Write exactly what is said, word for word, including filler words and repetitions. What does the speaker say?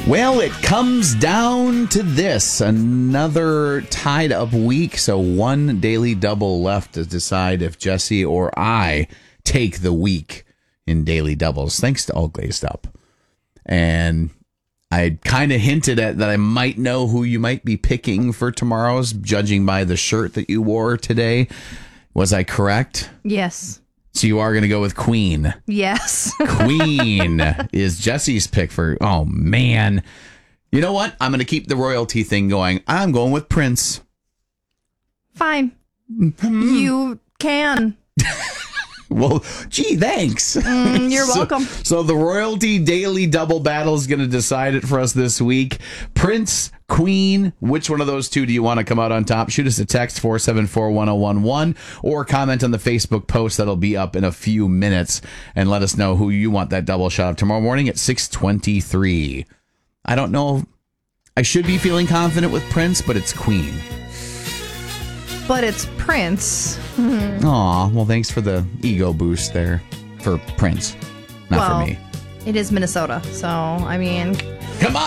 Well, it comes down to this. Another tied up week, so one daily double left to decide if Jesse or I take the week in daily doubles, thanks to All Glazed Up. And I kind of hinted at that I might know who you might be picking for tomorrow's, judging by the shirt that you wore today. Was I correct? Yes. So you are going to go with Queen. Yes. Queen is Jesse's pick for, oh, man. You know what? I'm going to keep the royalty thing going. I'm going with Prince. Fine. You can. Well, gee, thanks. Mm, you're so, welcome. So the royalty daily double battle is going to decide it for us this week. Prince, Queen, which one of those two do you want to come out on top? Shoot us a text, four seven four, one oh one one, or comment on the Facebook post that'll be up in a few minutes, and let us know who you want that double shot of tomorrow morning at six twenty-three. I don't know. I should be feeling confident with Prince, but it's Queen. But it's Prince. Aw, well, thanks for the ego boost there for Prince, not well, for me. It is Minnesota, so, I mean... Come on!